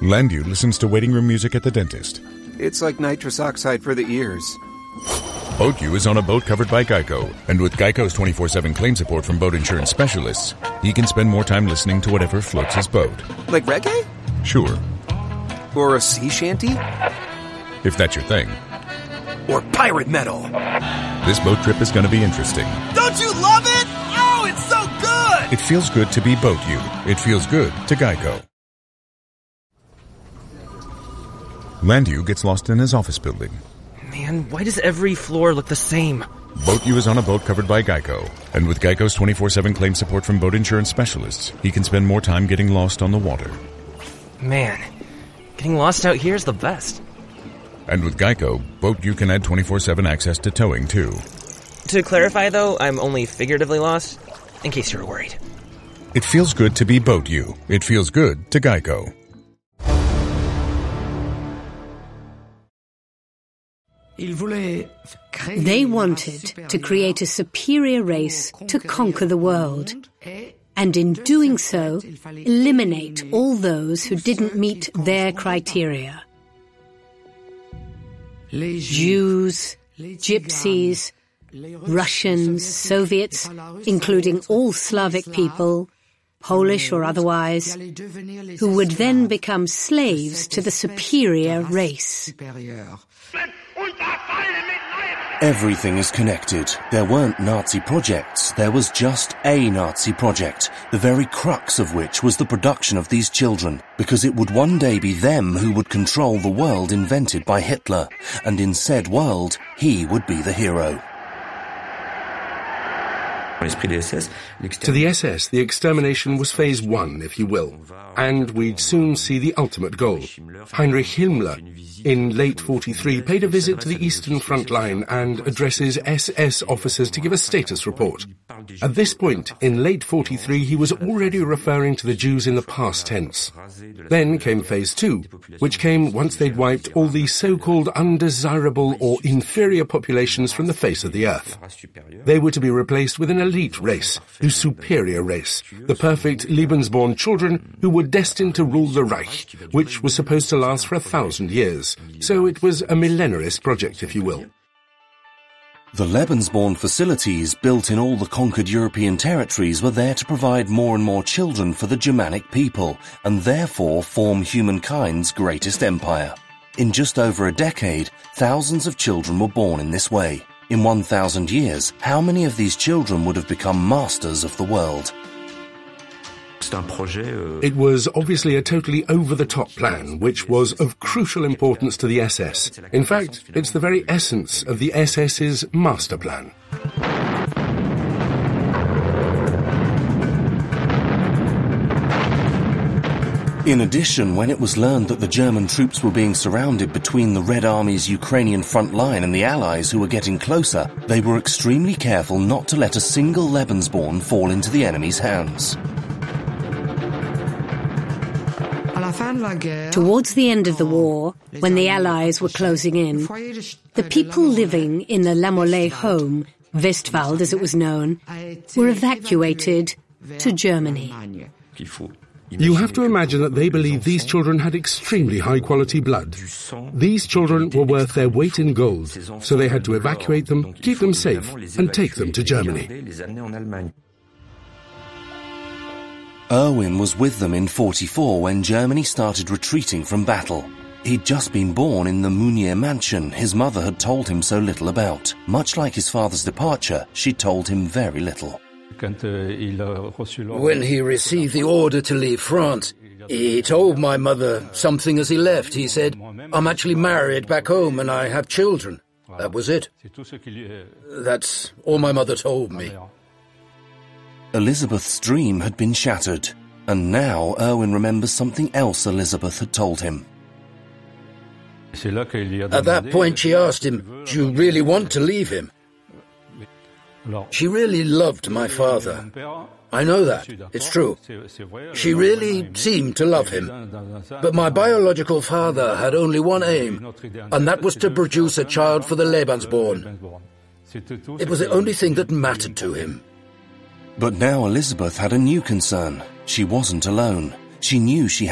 Landu listens to waiting room music at the dentist. It's like nitrous oxide for the ears. BoatU is on a boat covered by Geico, and with Geico's 24/7 claim support from boat insurance specialists, he can spend more time listening to whatever floats his boat. Like reggae? Sure. Or a sea shanty? If that's your thing. Or pirate metal? This boat trip is going to be interesting. Don't you love it? Oh, it's so good! It feels good to be BoatU. It feels good to Geico. Landu gets lost in his office building. Man, why does every floor look the same? BoatU is on a boat covered by Geico, and with Geico's 24/7 claim support from boat insurance specialists, he can spend more time getting lost on the water. Man, getting lost out here is the best. And with Geico, BoatU can add 24/7 access to towing, too. To clarify, though, I'm only figuratively lost, in case you're worried. It feels good to be BoatU. It feels good to Geico. They wanted to create a superior race to conquer the world, and in doing so, eliminate all those who didn't meet their criteria. Jews, Gypsies, Russians, Soviets, including all Slavic people, Polish or otherwise, who would then become slaves to the superior race. Everything is connected. There weren't Nazi projects. There was just a Nazi project, the very crux of which was the production of these children, because it would one day be them who would control the world invented by Hitler, and in said world, he would be the hero. To the SS, the extermination was phase one, if you will, and we'd soon see the ultimate goal. Heinrich Himmler, in late 43, paid a visit to the Eastern Front Line and addresses SS officers to give a status report. At this point, in late 43, he was already referring to the Jews in the past tense. Then came phase two, which came once they'd wiped all the so-called undesirable or inferior populations from the face of the earth. They were to be replaced with an elite race, the superior race, the perfect Lebensborn children who were destined to rule the Reich, which was supposed to last for 1,000 years. So it was a millenarist project, if you will. The Lebensborn facilities built in all the conquered European territories were there to provide more and more children for the Germanic people, and therefore form humankind's greatest empire. In just over a decade, thousands of children were born in this way. In 1,000 years, how many of these children would have become masters of the world? It was obviously a totally over-the-top plan, which was of crucial importance to the SS. In fact, it's the very essence of the SS's master plan. In addition, when it was learned that the German troops were being surrounded between the Red Army's Ukrainian front line and the Allies who were getting closer, they were extremely careful not to let a single Lebensborn fall into the enemy's hands. Towards the end of the war, when the Allies were closing in, the people living in the La Mollet home, Westwald as it was known, were evacuated to Germany. You have to imagine that they believed these children had extremely high-quality blood. These children were worth their weight in gold, so they had to evacuate them, keep them safe, and take them to Germany. Erwin was with them in 44 when Germany started retreating from battle. He'd just been born in the Mounier mansion his mother had told him so little about. Much like his father's departure, she told him very little. When he received the order to leave France, he told my mother something as he left. He said, "I'm actually married back home and I have children." That was it. That's all my mother told me. Elizabeth's dream had been shattered, and now Erwin remembers something else Elizabeth had told him. At that point she asked him, "Do you really want to leave him?" She really loved my father. I know that. It's true. She really seemed to love him. But my biological father had only one aim, and that was to produce a child for the Lebensborn. It was the only thing that mattered to him. But now Elizabeth had a new concern. She wasn't alone. She knew she